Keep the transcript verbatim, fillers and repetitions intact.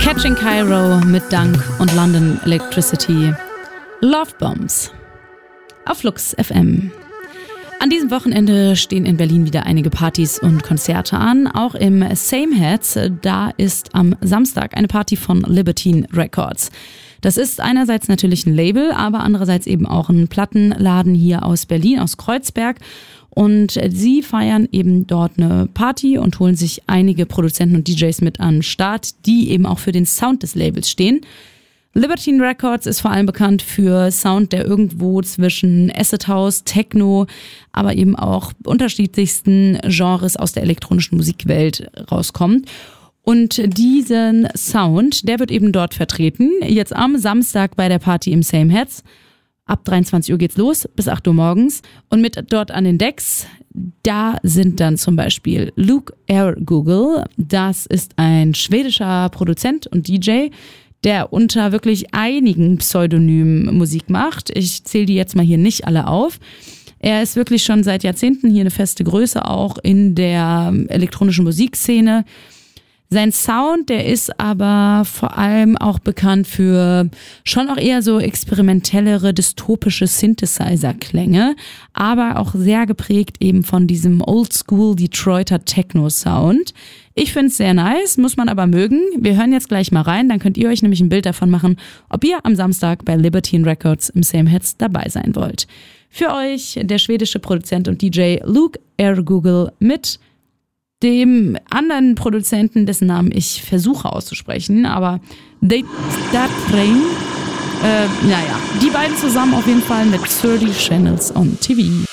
Catching Cairo mit Dank und London Electricity. Love Bombs auf Flux F M. An diesem Wochenende stehen in Berlin wieder einige Partys und Konzerte an. Auch im Same Heads, da ist am Samstag eine Party von Libertine Records. Das ist einerseits natürlich ein Label, aber andererseits eben auch ein Plattenladen hier aus Berlin, aus Kreuzberg. Und sie feiern eben dort eine Party und holen sich einige Produzenten und D Js mit an den Start, die eben auch für den Sound des Labels stehen. Libertine Records ist vor allem bekannt für Sound, der irgendwo zwischen Acid House, Techno, aber eben auch unterschiedlichsten Genres aus der elektronischen Musikwelt rauskommt. Und diesen Sound, der wird eben dort vertreten, jetzt am Samstag bei der Party im Same Heads. Ab dreiundzwanzig Uhr geht's los, bis acht Uhr morgens. Und mit dort an den Decks, da sind dann zum Beispiel Luke Ergoogle. Das ist ein schwedischer Produzent und D J, der unter wirklich einigen Pseudonymen Musik macht. Ich zähle die jetzt mal hier nicht alle auf. Er ist wirklich schon seit Jahrzehnten hier eine feste Größe, auch in der elektronischen Musikszene. Sein Sound, der ist aber vor allem auch bekannt für schon auch eher so experimentellere, dystopische Synthesizer-Klänge, aber auch sehr geprägt eben von diesem Oldschool Detroiter Techno-Sound. Ich finde es sehr nice, muss man aber mögen. Wir hören jetzt gleich mal rein, dann könnt ihr euch nämlich ein Bild davon machen, ob ihr am Samstag bei Libertine Records im Same Heads dabei sein wollt. Für euch der schwedische Produzent und D J Luke Ergoogle mit dem anderen Produzenten, dessen Namen ich versuche auszusprechen, aber They That Train, äh, naja, die beiden zusammen auf jeden Fall mit thirty Channels on T V.